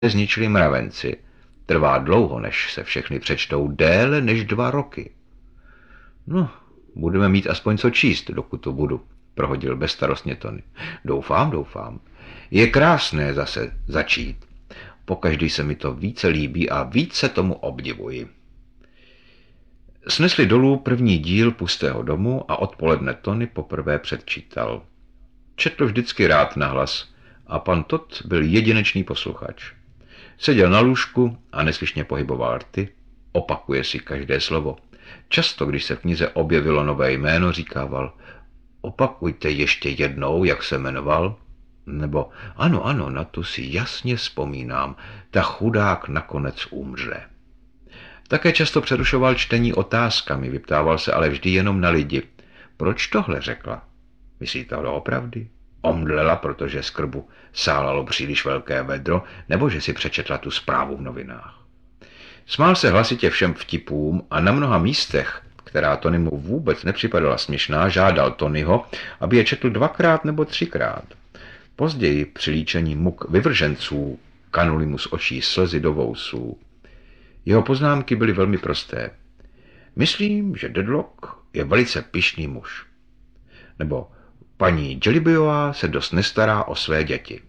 zničili mravenci. Trvá dlouho, než se všechny přečtou, déle než 2 roky. No, budeme mít aspoň co číst, dokud to budu, prohodil bezstarostně Tony. Doufám. Je krásné zase začít. Pokaždý se mi to více líbí a více tomu obdivuji. Snesli dolů první díl Pustého domu a odpoledne Tony poprvé předčítal. Četl vždycky rád nahlas a pan Todd byl jedinečný posluchač. Seděl na lůžku a neslyšně pohyboval rty, opakuje si každé slovo. Často, když se v knize objevilo nové jméno, říkával: opakujte ještě jednou, jak se jmenoval. Nebo ano, na to si jasně vzpomínám, ta chudák nakonec umře. Také často přerušoval čtení otázkami, vyptával se ale vždy jenom na lidi. Proč tohle řekla? Myslíte to doopravdy? Omdlela, protože z krbu sálalo příliš velké vedro, nebo že si přečetla tu zprávu v novinách. Smál se hlasitě všem vtipům a na mnoha místech, která Tonymu vůbec nepřipadala směšná, žádal Tonyho, aby je četl 2krát nebo 3krát. Později při líčení muk vyvrženců kanuly mu z očí slzy do vousů. Jeho poznámky byly velmi prosté. Myslím, že Dedlock je velice pyšný muž. Nebo paní Jellybyová se dost nestará o své děti.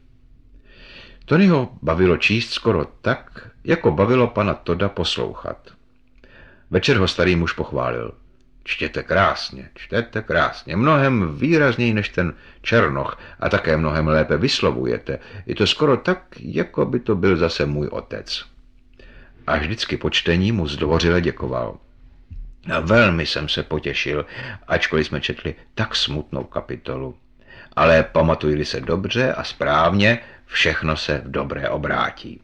Tonyho bavilo číst skoro tak, jako bavilo pana Todda poslouchat. Večer ho starý muž pochválil. Čtěte krásně, mnohem výrazněji než ten Černoch a také mnohem lépe vyslovujete. Je to skoro tak, jako by to byl zase můj otec. A vždycky po čtení mu zdvořile děkoval. A velmi jsem se potěšil, ačkoliv jsme četli tak smutnou kapitolu. Ale pamatuji se dobře a správně, všechno se v dobré obrátí.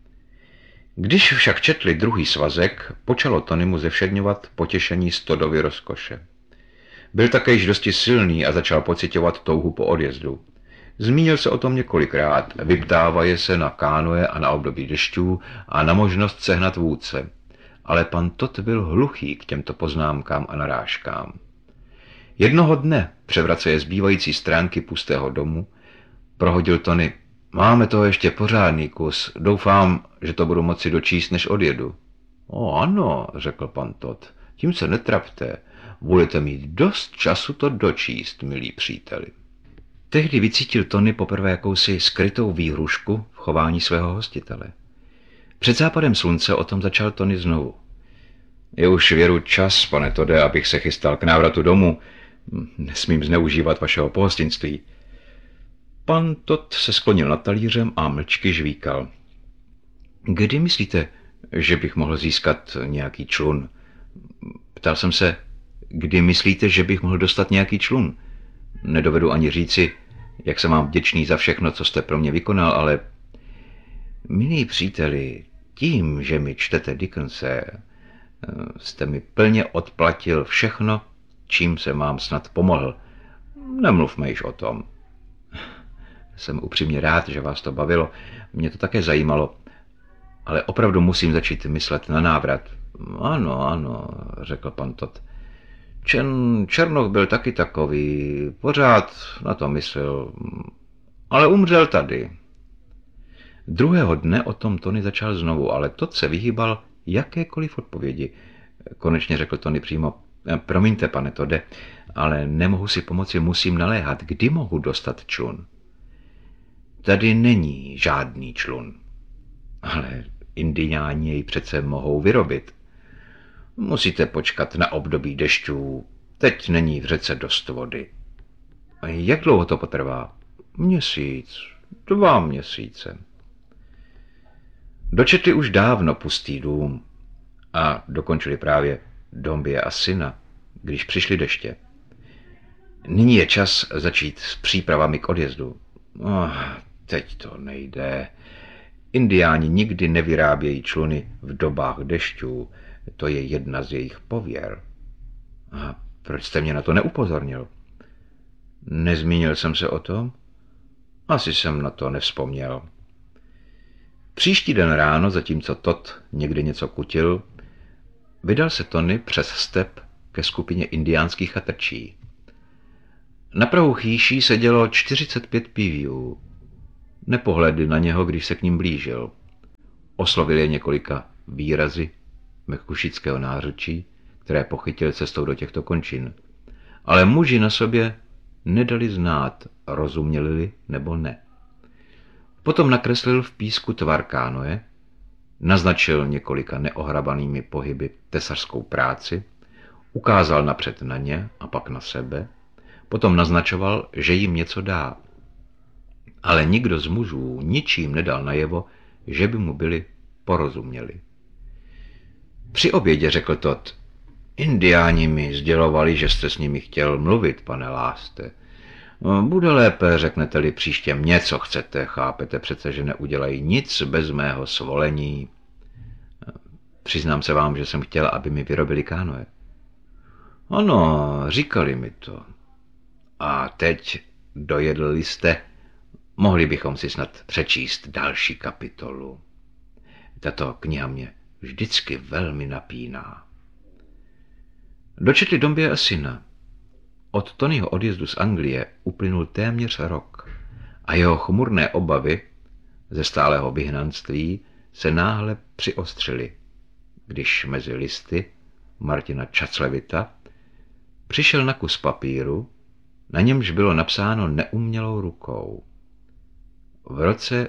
Když však četli druhý svazek, počalo Tonymu zevšedňovat potěšení z Toddovy rozkoše. Byl také již dosti silný a začal pociťovat touhu po odjezdu. Zmínil se o tom několikrát, vyptávaje se na kánoe a na období dešťů a na možnost sehnat vůdce. Ale pan Todd byl hluchý k těmto poznámkám a narážkám. Jednoho dne, převraceje zbývající stránky Pustého domu, prohodil Tony: máme toho ještě pořádný kus, doufám, že to budu moci dočíst, než odjedu. O ano, řekl pan Todd, tím se netrapte, budete mít dost času to dočíst, milí příteli. Tehdy vycítil Tony poprvé jakousi skrytou výhrušku v chování svého hostitele. Před západem slunce o tom začal Tony znovu. Je už věru čas, pane Todde, abych se chystal k návratu domů. Nesmím zneužívat vašeho pohostinství. Pan Todd se sklonil nad talířem a mlčky žvíkal. Kdy myslíte, že bych mohl získat nějaký člun? Ptal jsem se, kdy myslíte, že bych mohl dostat nějaký člun? Nedovedu ani říci, jak jsem vám vděčný za všechno, co jste pro mě vykonal, ale... Milí příteli, tím, že mi čtete Dickense, jste mi plně odplatil všechno, čím jsem vám snad pomohl. Nemluvme již o tom. Jsem upřímně rád, že vás to bavilo, mě to také zajímalo, ale opravdu musím začít myslet na návrat. Ano, řekl pan Todd. Černoch byl taky takový, pořád na to myslel, ale umřel tady. Druhého dne o tom Tony začal znovu, ale Todd se vyhýbal jakékoliv odpovědi. Konečně řekl Tony přímo: promiňte, pane Todde, ale nemohu si pomoci, musím naléhat, kdy mohu dostat člun. Tady není žádný člun. Ale Indiáni jej přece mohou vyrobit. Musíte počkat na období dešťů. Teď není v řece dost vody. A jak dlouho to potrvá? Měsíc, 2 měsíce. Dočetli už dávno Pustý dům a dokončili právě Dombie a syna, když přišly deště. Nyní je čas začít s přípravami k odjezdu. Teď to nejde. Indiáni nikdy nevyrábějí čluny v dobách dešťů. To je jedna z jejich pověr. A proč jste mě na to neupozornil? Nezmínil jsem se o tom? Asi jsem na to nevzpomněl. Příští den ráno, zatímco Todd někdy něco kutil, vydal se Tony přes step ke skupině indiánských chatrčí. Na prahu chýší sedělo 45 píviů. Nepohlédli na něho, když se k ním blížil. Oslovil je několika výrazy mekušického nářečí, které pochytil cestou do těchto končin. Ale muži na sobě nedali znát, rozuměli nebo ne. Potom nakreslil v písku tvar kánoe, naznačil několika neohrabanými pohyby tesařskou práci, ukázal napřed na ně a pak na sebe, potom naznačoval, že jim něco dá. Ale nikdo z mužů ničím nedal najevo, že by mu byli porozuměli. Při obědě řekl Todd: Indiáni mi sdělovali, že jste s nimi chtěl mluvit, pane Láste. Bude lépe, řeknete-li příště mě, co chcete, chápete přece, že neudělají nic bez mého svolení. Přiznám se vám, že jsem chtěl, aby mi vyrobili kánoe. Ano, říkali mi to. A teď dojedli jste, mohli bychom si snad přečíst další kapitolu. Tato kniha mě vždycky velmi napíná. Dočetli Dombie a syna. Od Tonyho odjezdu z Anglie uplynul téměř rok a jeho chmurné obavy ze stálého vyhnanství se náhle přiostřily, když mezi listy Martina Čaclevita přišel na kus papíru, na němž bylo napsáno neumělou rukou: v roce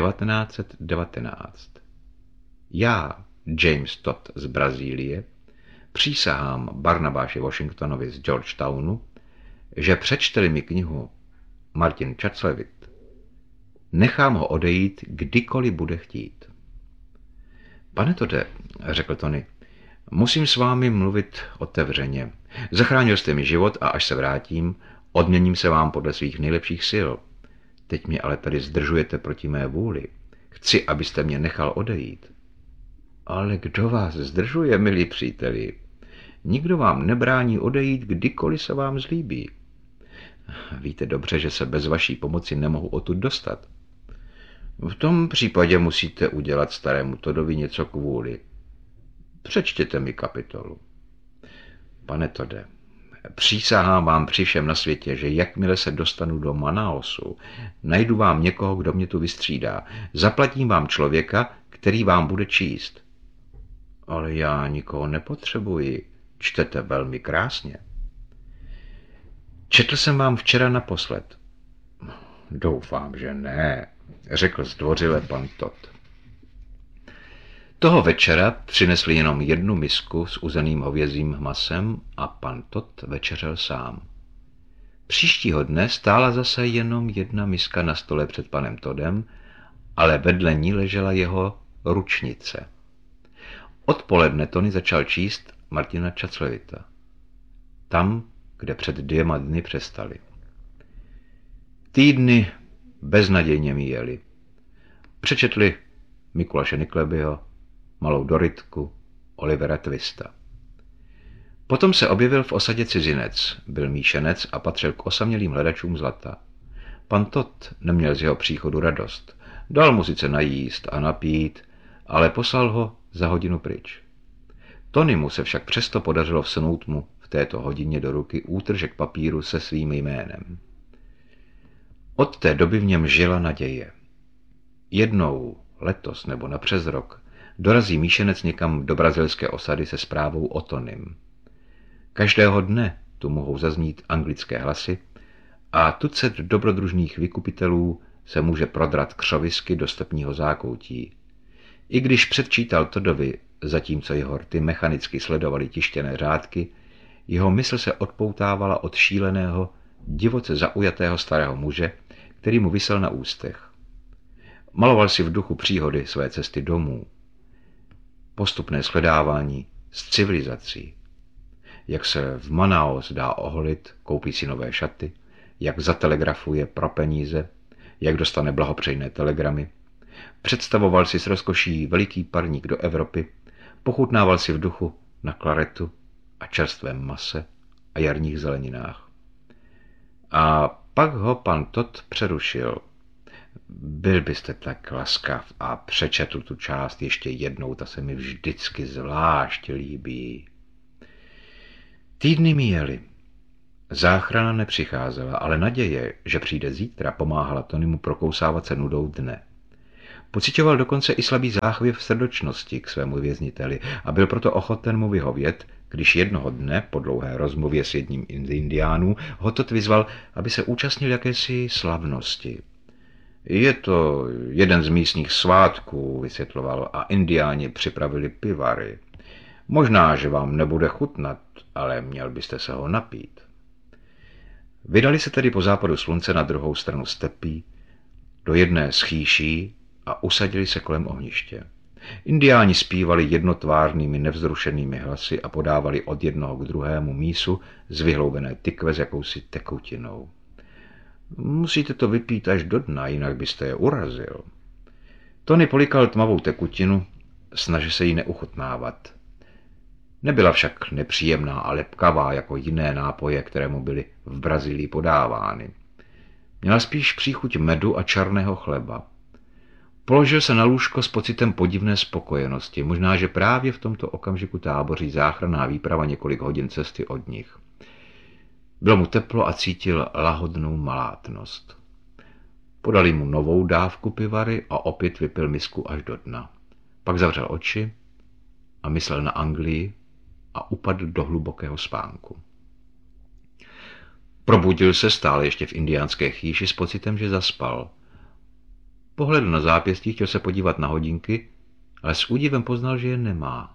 1919 já, James Todd z Brazílie, přísahám Barnabáši Washingtonovi z Georgetownu, že přečte-li mi knihu Martin Čaclevit, nechám ho odejít, kdykoliv bude chtít. Pane Todde, řekl Tony, musím s vámi mluvit otevřeně. Zachránil jste mi život a až se vrátím, odměním se vám podle svých nejlepších sil. Teď mě ale tady zdržujete proti mé vůli. Chci, abyste mě nechal odejít. Ale kdo vás zdržuje, milí příteli? Nikdo vám nebrání odejít, kdykoliv se vám zlíbí. Víte dobře, že se bez vaší pomoci nemohu odtud dostat. V tom případě musíte udělat starému Toddovi něco kvůli. Přečtěte mi kapitolu. Pane Todde, přísahám vám při všem na světě, že jakmile se dostanu do Manaosu, najdu vám někoho, kdo mě tu vystřídá. Zaplatím vám člověka, který vám bude číst. Ale já nikoho nepotřebuji. Čtete velmi krásně. Četl jsem vám včera naposled. Doufám, že ne, řekl zdvořile pan Todd. Toho večera přinesli jenom jednu misku s uzeným hovězím masem a pan Todd večeřel sám. Příštího dne stála zase jenom jedna miska na stole před panem Toddem, ale vedle ní ležela jeho ručnice. Odpoledne Tony začal číst Martina Čaclevita. Tam, kde před 2 dny přestali. Týdny beznadějně míjeli. Přečetli Mikuláše Niklebyho, Malou Doritku, Olivera Twista. Potom se objevil v osadě cizinec, byl míšenec a patřil k osamělým hledačům zlata. Pan Todd neměl z jeho příchodu radost. Dal mu sice najíst a napít, ale poslal ho za hodinu pryč. Tonymu se však přesto podařilo vsunout mu v této hodině do ruky útržek papíru se svým jménem. Od té doby v něm žila naděje. Jednou, letos nebo napřes rok, dorazí míšenec někam do brazilské osady se zprávou o Tonym. Každého dne tu mohou zaznít anglické hlasy a tucet dobrodružných vykupitelů se může prodrat křovisky do stepního zákoutí. I když předčítal Toddovi, zatímco jeho rty mechanicky sledovali tištěné řádky, jeho mysl se odpoutávala od šíleného, divoce zaujatého starého muže, který mu visel na ústech. Maloval si v duchu příhody své cesty domů, postupné shledávání s civilizací, jak se v Manaus dá oholit, koupí si nové šaty, jak zatelegrafuje pro peníze, jak dostane blahopřejné telegramy. Představoval si s rozkoší veliký parník do Evropy, pochutnával si v duchu na klaretu a čerstvém mase a jarních zeleninách. A pak ho pan Todd přerušil. Byl byste tak laskav a přečetl tu část ještě jednou, ta se mi vždycky zvlášť líbí. Týdny míjely. Záchrana nepřicházela, ale naděje, že přijde zítra, pomáhala Tonymu prokousávat se nudou dne. Pocitoval dokonce i slabý záchvěv srdečnosti k svému vězniteli a byl proto ochoten mu vyhovět, když jednoho dne, po dlouhé rozmluvě s jedním z indiánů, ho Tot vyzval, aby se účastnil jakési slavnosti. Je to jeden z místních svátků, vysvětloval, a indiáni připravili pivary. Možná, že vám nebude chutnat, ale měl byste se ho napít. Vydali se tedy po západu slunce na druhou stranu stepí, do jedné z chýší a usadili se kolem ohniště. Indiáni zpívali jednotvárnými nevzrušenými hlasy a podávali od jednoho k druhému mísu z vyhloubené tykve s jakousi tekutinou. Musíte to vypít až do dna, jinak byste je urazil. Tony polikal tmavou tekutinu, snažil se jí neuchutnávat. Nebyla však nepříjemná a lepkavá jako jiné nápoje, které mu byly v Brazílii podávány. Měla spíš příchuť medu a černého chleba. Položil se na lůžko s pocitem podivné spokojenosti, možná, že právě v tomto okamžiku táboří záchranná výprava několik hodin cesty od nich. Bylo mu teplo a cítil lahodnou malátnost. Podali mu novou dávku pivary a opět vypil misku až do dna. Pak zavřel oči a myslel na Anglii a upadl do hlubokého spánku. Probudil se stále ještě v indiánské chýši s pocitem, že zaspal. Pohledl na zápěstí, chtěl se podívat na hodinky, ale s údivem poznal, že je nemá.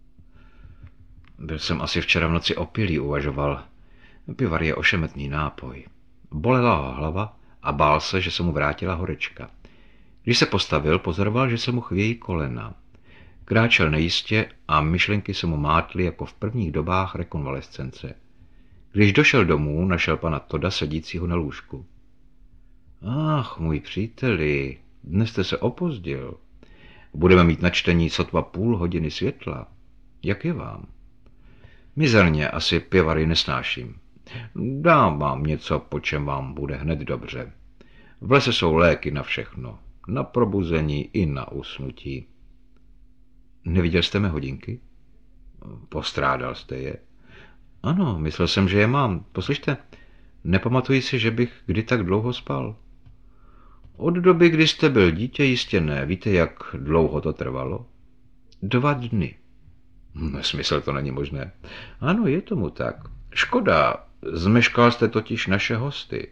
Byl jsem asi včera v noci opilý, uvažoval. Pivar je ošemetný nápoj. Bolela ho hlava a bál se, že se mu vrátila horečka. Když se postavil, pozoroval, že se mu chvějí kolena. Kráčel nejistě a myšlenky se mu mátly jako v prvních dobách rekonvalescence. Když došel domů, našel pana Toda sedícího na lůžku. Ach, můj příteli, dnes jste se opozdil. Budeme mít na čtení sotva půl hodiny světla. Jak je vám? Mizerně, asi pivary nesnáším. Dám vám něco, po čem vám bude hned dobře. V lese jsou léky na všechno. Na probuzení i na usnutí. Neviděl jste mé hodinky? Postrádal jste je? Ano, myslel jsem, že je mám. Poslyšte, nepamatuji si, že bych kdy tak dlouho spal. Od doby, kdy jste byl dítě, jistě ne. Víte, jak dlouho to trvalo? 2 dny. Nesmysl, to není možné. Ano, je tomu tak. Škoda, zmeškal jste totiž naše hosty.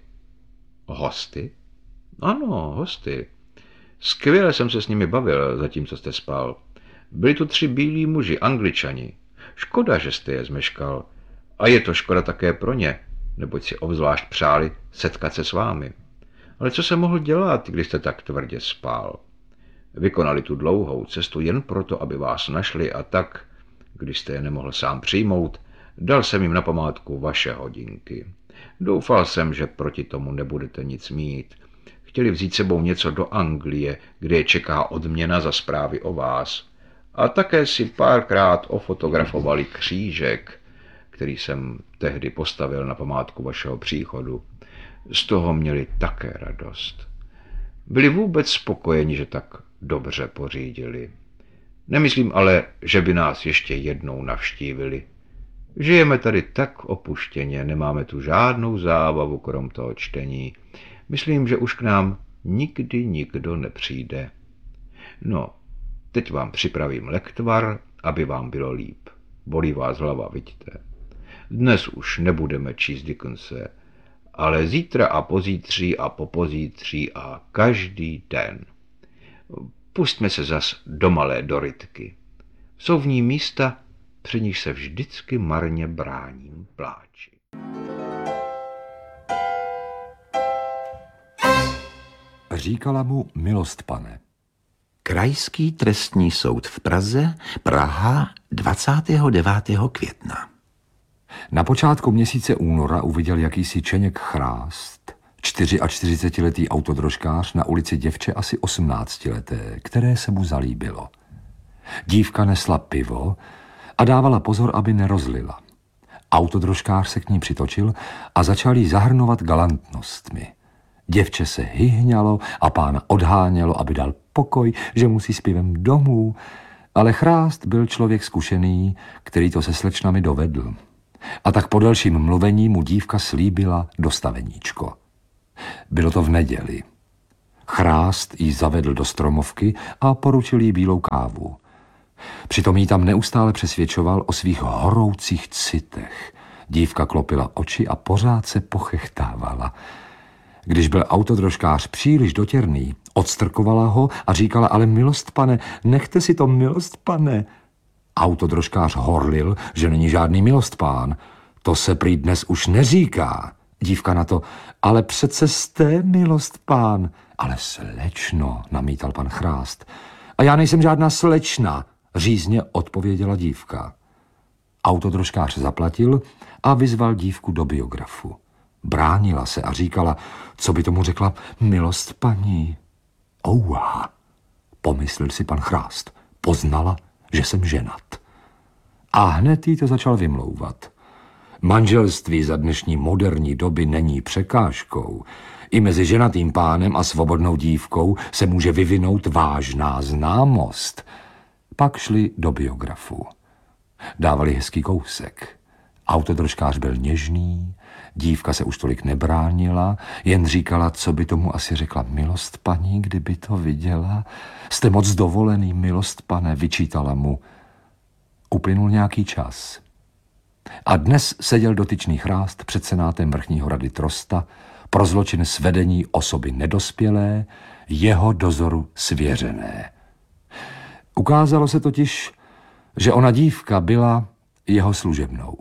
Hosty? Ano, hosty. Skvěle jsem se s nimi bavil, zatímco jste spal. Byli tu 3 bílí muži, Angličani. Škoda, že jste je zmeškal. A je to škoda také pro ně, neboť si obzvlášť přáli setkat se s vámi. Ale co se mohl dělat, když jste tak tvrdě spal? Vykonali tu dlouhou cestu jen proto, aby vás našli a tak, když jste je nemohl sám přijmout, dal jsem jim na památku vaše hodinky. Doufal jsem, že proti tomu nebudete nic mít. Chtěli vzít sebou něco do Anglie, kde je čeká odměna za zprávy o vás. A také si párkrát ofotografovali křížek, který jsem tehdy postavil na památku vašeho příchodu. Z toho měli také radost. Byli vůbec spokojeni, že tak dobře pořídili. Nemyslím ale, že by nás ještě jednou navštívili. Žijeme tady tak opuštěně, nemáme tu žádnou zábavu krom toho čtení. Myslím, že už k nám nikdy nikdo nepřijde. No, teď vám připravím lektvar, aby vám bylo líp. Bolí vás hlava, vidíte. Dnes už nebudeme číst Dickense, ale zítra a pozítří a popozítří a každý den. Pustme se zas do Malé Dorytky. Jsou v ní místa, při nich se vždycky marně bráním pláči. Říkala mu milost, pane. Krajský trestní soud v Praze, Praha, 29. května. Na počátku měsíce února uviděl jakýsi Čeněk Chrást, 44letý autodrožkář, na ulici děvče asi 18leté, které se mu zalíbilo. Dívka nesla pivo a dávala pozor, aby nerozlila. Autodrožkář se k ní přitočil a začal jí zahrnovat galantnostmi. Děvče se hyhňalo a pána odhánělo, aby dal pokoj, že musí s pivem domů, ale Chrást byl člověk zkušený, který to se slečnami dovedl. A tak po delším mluvení mu dívka slíbila dostaveníčko. Bylo to v neděli. Chrást jí zavedl do stromovky a poručil jí bílou kávu. Přitom jí tam neustále přesvědčoval o svých horoucích citech. Dívka klopila oči a pořád se pochechtávala. Když byl autodrožkář příliš dotěrný, odstrkovala ho a říkala, ale milost pane, nechte si to, milost pane. Autodrožkář horlil, že není žádný milostpán. To se prý dnes už neříká. Dívka na to, ale přece jste milostpán. Ale slečno, namítal pan Chrást. A já nejsem žádná slečna, řízně odpověděla dívka. Autodrožkář zaplatil a vyzval dívku do biografu. Bránila se a říkala, co by tomu řekla milost paní. Ouha, pomyslel si pan Chrást, poznala, že jsem ženat. A hned jí to začal vymlouvat. Manželství za dnešní moderní doby není překážkou. I mezi ženatým pánem a svobodnou dívkou se může vyvinout vážná známost. Pak šli do biografu. Dávali hezký kousek. Autodrožkář byl něžný, dívka se už tolik nebránila, jen říkala, co by tomu asi řekla milost paní, kdyby to viděla. Jste moc dovolený, milost pane, vyčítala mu. Uplynul nějaký čas. A dnes seděl dotyčný Chrást před senátem vrchního rady Trosta pro zločin svedení osoby nedospělé, jeho dozoru svěřené. Ukázalo se totiž, že ona dívka byla jeho služebnou.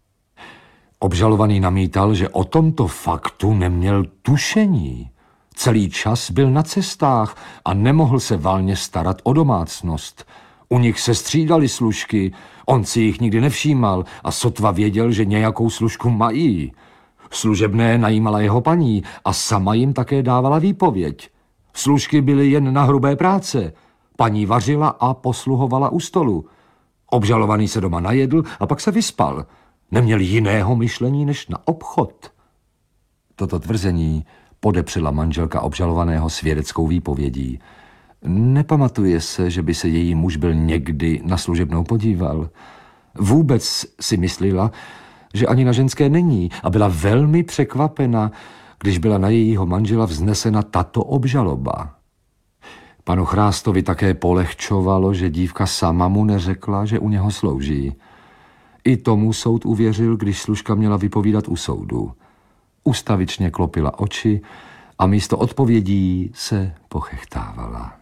Obžalovaný namítal, že o tomto faktu neměl tušení. Celý čas byl na cestách a nemohl se valně starat o domácnost. U nich se střídali služky, on si jich nikdy nevšímal a sotva věděl, že nějakou služku mají. Služebné najímala jeho paní a sama jim také dávala výpověď. Služky byly jen na hrubé práce. Paní vařila a posluhovala u stolu. Obžalovaný se doma najedl a pak se vyspal. Neměl jiného myšlení než na obchod. Toto tvrzení podepřela manželka obžalovaného svědeckou výpovědí. Nepamatuje se, že by se její muž byl někdy na služebnou podíval. Vůbec si myslela, že ani na ženské není a byla velmi překvapena, když byla na jejího manžela vznesena tato obžaloba. Panu Chrástovi také polehčovalo, že dívka sama mu neřekla, že u něho slouží. I tomu soud uvěřil, když služka měla vypovídat u soudu. Ustavičně klopila oči a místo odpovědí se pochechtávala.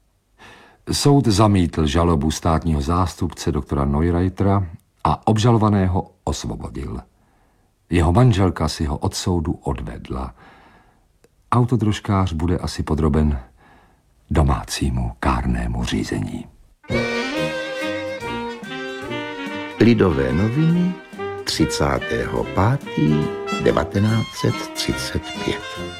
Soud zamítl žalobu státního zástupce doktora Neureitera a obžalovaného osvobodil. Jeho manželka si ho od soudu odvedla. Autodrožkář bude asi podroben domácímu kárnému řízení. Lidové noviny 35. 1935.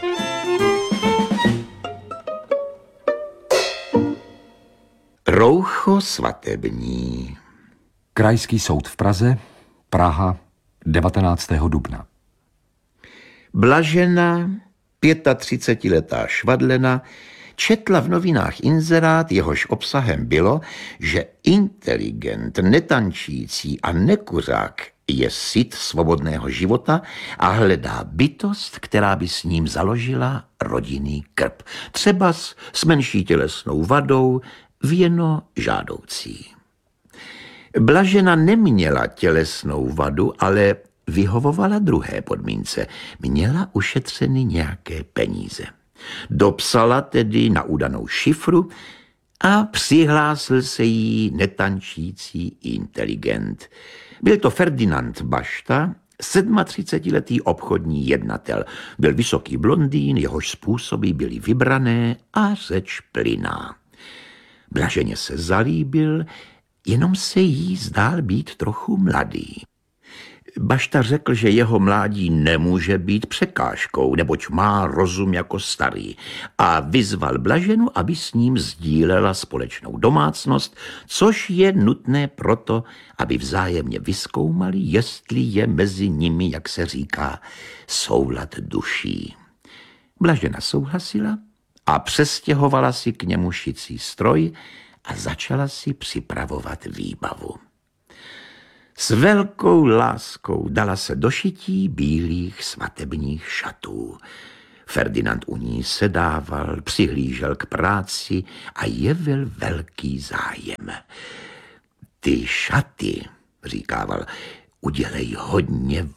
Roucho svatební. Krajský soud v Praze, Praha, 19. dubna. Blažena, 35letá švadlena, četla v novinách inzerát, jehož obsahem bylo, že inteligent, netančící a nekuřák je syt svobodného života a hledá bytost, která by s ním založila rodinný krb. Třeba s menší tělesnou vadou, věno žádoucí. Blažena neměla tělesnou vadu, ale vyhovovala druhé podmínce. Měla ušetřeny nějaké peníze. Dopsala tedy na údanou šifru a přihlásil se jí netančící inteligent. Byl to Ferdinand Bašta, 37letý obchodní jednatel. Byl vysoký blondýn, jehož způsoby byly vybrané a řeč plynná. Blaženě se zalíbil, jenom se jí zdál být trochu mladý. Bašta řekl, že jeho mládí nemůže být překážkou, neboť má rozum jako starý, a vyzval Blaženu, aby s ním sdílela společnou domácnost, což je nutné proto, aby vzájemně vyzkoumali, jestli je mezi nimi, jak se říká, soulad duší. Blažena souhlasila a přestěhovala si k němu šicí stroj a začala si připravovat výbavu. S velkou láskou dala se do šití bílých svatebních šatů. Ferdinand u ní sedával, přihlížel k práci a jevil velký zájem. Ty šaty, říkával, udělej hodně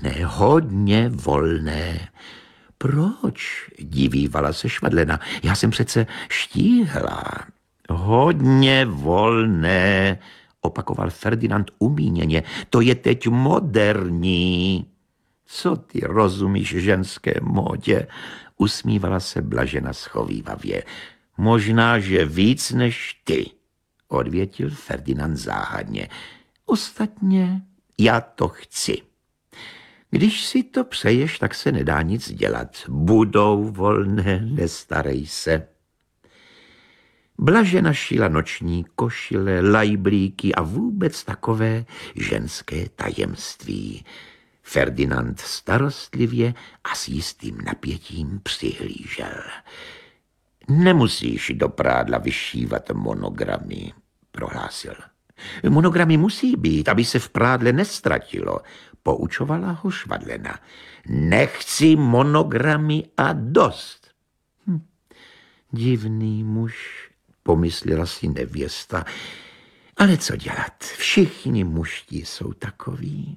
volné. Proč? Divívala se Švadlena. Já jsem přece štíhlá. Hodně volné, opakoval Ferdinand umíněně. To je teď moderní. Co ty rozumíš ženské módě? Usmívala se Blažena schovívavě. Možná, že víc než ty, odvětil Ferdinand záhadně. Ostatně já to chci. Když si to přeješ, tak se nedá nic dělat. Budou volné, nestarej se. Blažena šila noční košile, lajblíky a vůbec takové ženské tajemství. Ferdinand starostlivě a s jistým napětím přihlížel. Nemusíš do prádla vyšívat monogramy, prohlásil. Monogramy musí být, aby se v prádle nestratilo, poučovala ho Švadlena. Nechci monogramy a dost. Divný muž, pomyslela si nevěsta. Ale co dělat? Všichni mužti jsou takoví.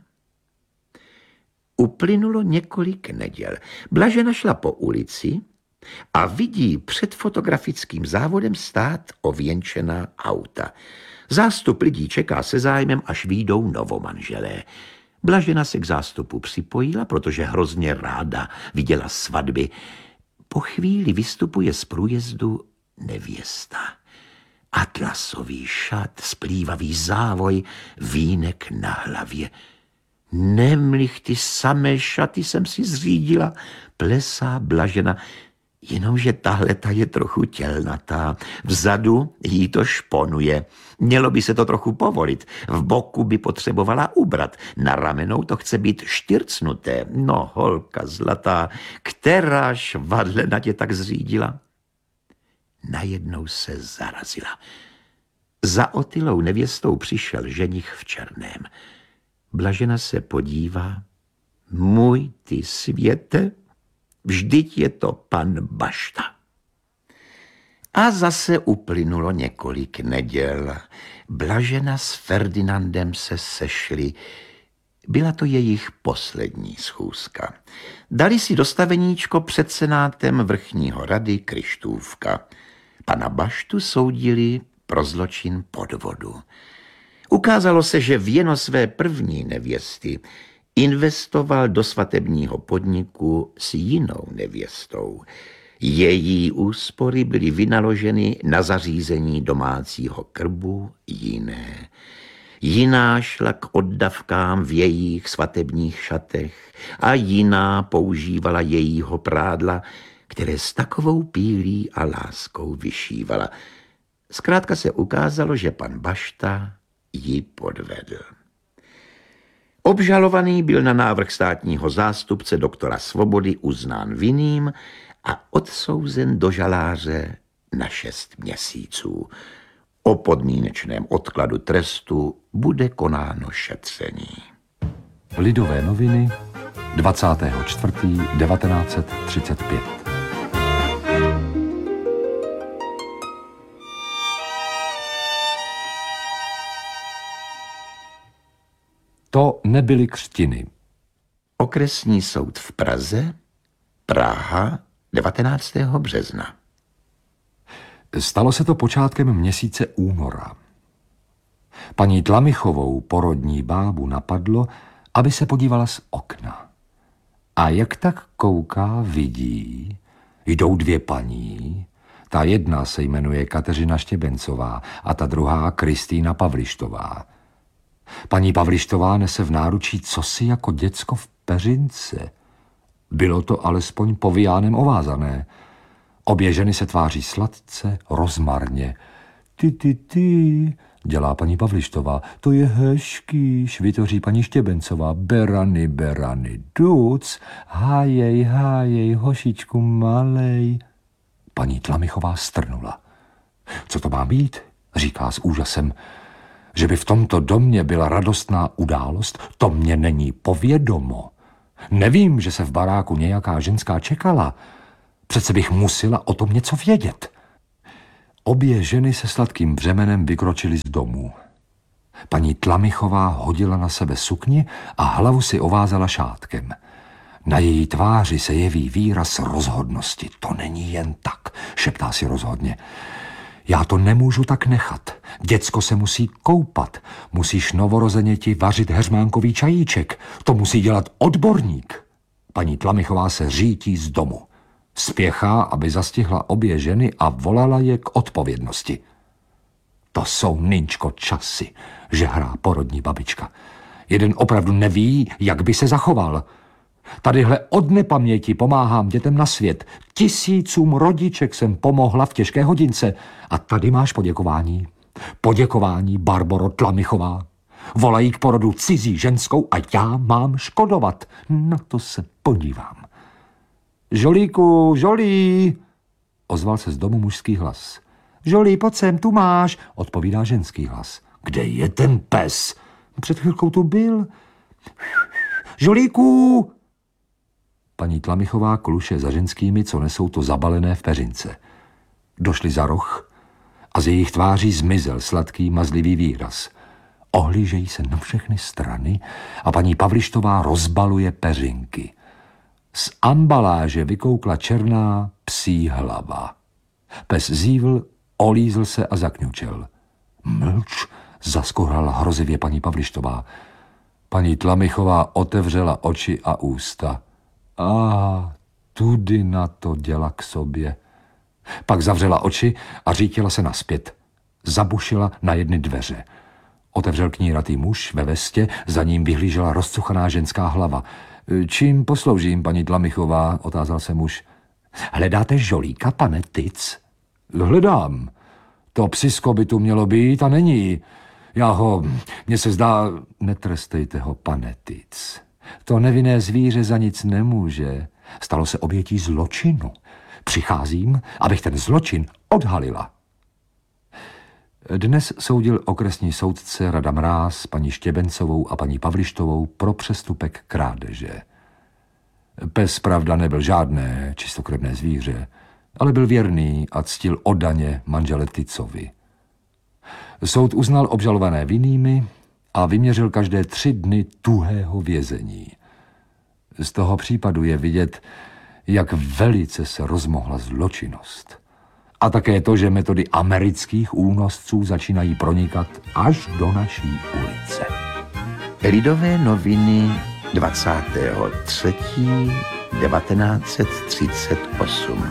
Uplynulo několik neděl. Blažena šla po ulici a vidí před fotografickým závodem stát ověnčená auta. Zástup lidí čeká se zájmem, až vyjdou novomanželé. Blažena se k zástupu připojila, protože hrozně ráda viděla svatby. Po chvíli vystupuje z průjezdu nevěsta. Atlasový šat, splývavý závoj, vínek na hlavě. Nemlich, ty samé šaty jsem si zřídila, plesá Blažena, jenomže tahleta je trochu tělnatá. Vzadu jí to šponuje. Mělo by se to trochu povolit. V boku by potřebovala ubrat. Na ramenou to chce být štyrcnuté. No, holka zlatá, která Švadlena tě tak zřídila? Najednou se zarazila. Za Otylou nevěstou přišel ženich v černém. Blažena se podívá. Můj ty světe, vždyť je to pan Bašta. A zase uplynulo několik neděl. Blažena s Ferdinandem se sešli. Byla to jejich poslední schůzka. Dali si dostaveníčko před senátem vrchního rady Kryštůvka. Pana Baštu soudili pro zločin podvodu. Ukázalo se, že věno své první nevěsty investoval do svatebního podniku s jinou nevěstou. Její úspory byly vynaloženy na zařízení domácího krbu jiné. Jiná šla k oddavkám v jejich svatebních šatech a jiná používala jejího prádla, které s takovou pílí a láskou vyšívala. Zkrátka se ukázalo, že pan Bašta ji podvedl. Obžalovaný byl na návrh státního zástupce doktora Svobody uznán vinným a odsouzen do žaláře na 6 měsíců. O podmínečném odkladu trestu bude konáno šetření. Lidové noviny 24.1935. To nebyly křtiny. Okresní soud v Praze, Praha, 19. března. Stalo se to počátkem měsíce února. Paní Tlamichovou, porodní bábu, napadlo, aby se podívala z okna. A jak tak kouká, vidí, jdou 2 paní. Ta jedna se jmenuje Kateřina Štěbencová a ta druhá Kristýna Pavlištová. Paní Pavlištová nese v náručí cosi jako děcko v peřince. Bylo to alespoň povijánem ovázané. Obě ženy se tváří sladce, rozmarně. Ty, dělá paní Pavlištová, to je hezký, vytvoří paní Štěbencová. Berany, duc, hájej, hošičku malej. Paní Tlamichová strnula. Co to má být? Říká s úžasem. Že by v tomto domě byla radostná událost, to mně není povědomo. Nevím, že se v baráku nějaká ženská čekala, Přece bych musela o tom něco vědět. Obě ženy se sladkým břemenem vykročily z domu. Paní Tlamichová hodila na sebe sukni a hlavu si ovázala šátkem. Na její tváři se jeví výraz rozhodnosti. To není jen tak, šeptá si rozhodně. Já to nemůžu tak nechat. Děcko se musí koupat. Musíš novorozeněti vařit heřmánkový čajíček. To musí dělat odborník. Paní Tlamichová se řítí z domu. Spěchá, aby zastihla obě ženy a volala je k odpovědnosti. To jsou, Ninčko, časy, že hrá porodní babička. Jeden opravdu neví, jak by se zachoval. Tadyhle od nepaměti pomáhám dětem na svět. 1000 rodiček jsem pomohla v těžké hodince. A tady máš poděkování. Poděkování, Barboro Tlamichová. Volají k porodu cizí ženskou a já mám škodovat. Na to se podívám. Žolíku, Žolí, ozval se z domu mužský hlas. Žolí, pojď sem, tu máš, odpovídá ženský hlas. Kde je ten pes? Před chvilkou tu byl. Žolíku! Paní Tlamichová kluše za ženskými, co nesou to zabalené v peřince. Došli za roh a z jejich tváří zmizel sladký mazlivý výraz. Ohlížejí se na všechny strany a paní Pavlištová rozbaluje peřinky. Z ambaláže vykoukla černá psí hlava. Pes zívl, olízl se a zakňučel. Mlč, zaskohrala hrozivě paní Pavlištová. Paní Tlamichová otevřela oči a ústa. Tudy na to děla k sobě. Pak zavřela oči a řítila se nazpět. Zabušila na jedny dveře. Otevřel kníratý muž ve vestě, za ním vyhlížela rozcuchaná ženská hlava. Čím posloužím, paní Tlamichová, otázal se muž. Hledáte Žolíka, pane Tic? Hledám. To psisko by tu mělo být a není. Mně se zdá, netrestejte ho, pane Tic. To nevinné zvíře za nic nemůže. Stalo se obětí zločinu. Přicházím, abych ten zločin odhalila. Dnes soudil okresní soudce Rada Mráz paní Štěbencovou a paní Pavlištovou pro přestupek krádeže. Pes, pravda, nebyl žádné čistokrevné zvíře, ale byl věrný a ctil oddaně manžele Ticovi. Soud uznal obžalované vinnými a vyměřil každé 3 dny tuhého vězení. Z toho případu je vidět, jak velice se rozmohla zločinnost. A také to, že metody amerických únosců začínají pronikat až do naší ulice. Lidové noviny 23. 1938.